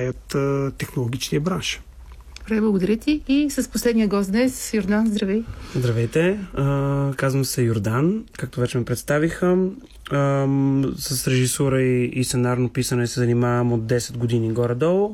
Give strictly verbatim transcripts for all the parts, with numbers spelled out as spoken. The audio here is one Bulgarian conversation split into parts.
касаят а, технологичния бранш. Добре, благодаря ти. И с последния гост днес, Йордан, здравей. Здравейте, а, казвам се Йордан, както вече ме представиха. А, с режисура и, и сценарно писане се занимавам от десет години горе-долу.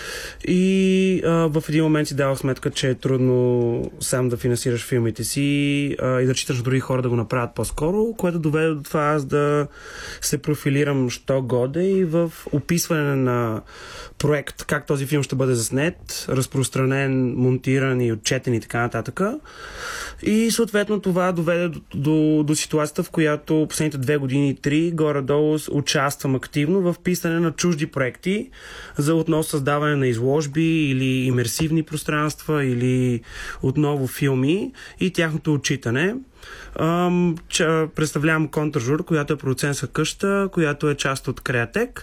И а, в един момент си давах сметка, че е трудно сам да финансираш филмите си а, и да читаш други хора да го направят по-скоро, което доведе до това аз да се профилирам що годе и в описване на проект, как този филм ще бъде заснет, разпространен, монтиран и отчетен и така нататък. И съответно това доведе до, до, до ситуацията, в която последните две години и три горе-долу участвам активно в писане на чужди проекти за отново създаване на изложби или имерсивни пространства или отново филми и тяхното отчитане. Um, че, представлявам Контражур, която е продуцентска къща, която е част от Креатек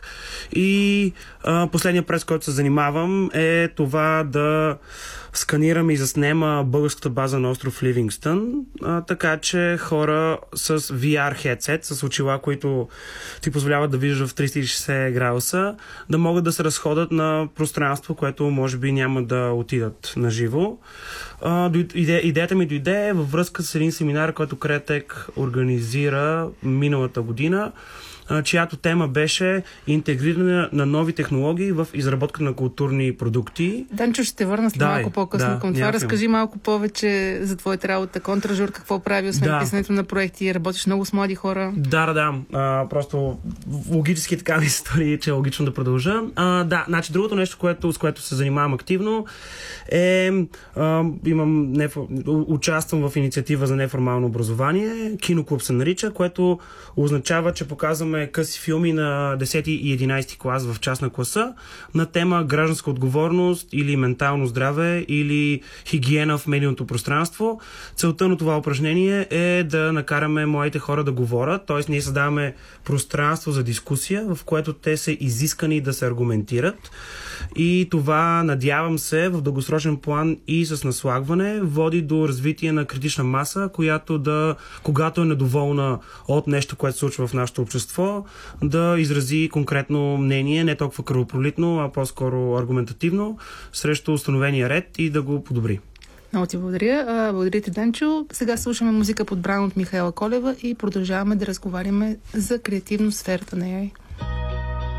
и uh, последният прес, който се занимавам е това да сканирам и заснема българската база на остров Ливингстън, uh, така че хора с ви ар headset, с очила, които ти позволяват да виждаш в триста и шейсет градуса, да могат да се разходят на пространство, което може би няма да отидат на живо. Uh, иде, идеята ми дойде във връзка с един семинар, който Креатек организира миналата година, чиято тема беше интегриране на нови технологии в изработка на културни продукти. Данчо, ще върна след малко по-късно да, към това. някакъв. Разкажи малко повече за твоята работа. Контражур, какво прави, освен да. писането на проекти? Работиш много с млади хора. Да, да, да. А, просто логически така ми истории, че е логично да продължа. А, да, значи другото нещо, което, с което се занимавам активно е а, имам неф... участвам в инициатива за неформално образование. Киноклуб се нарича, което означава, че показваме къси филми на десети и единайсети клас в част на класа на тема гражданска отговорност или ментално здраве или хигиена в медийното пространство. Целта на това упражнение е да накараме младите хора да говорят, т.е. ние създаваме пространство за дискусия, в което те са изискани да се аргументират и това, надявам се, в дългосрочен план и с наслагване води до развитие на критична маса, която да, когато е недоволна от нещо, което се случва в нашето общество, да изрази конкретно мнение, не толкова кръвопролитно, а по-скоро аргументативно, срещу установения ред и да го подобри. Много ти благодаря. Благодаря ти, Денчо. Сега слушаме музика, подбрана от Михаела Колева и продължаваме да разговаряме за креативно сферата на ей ай.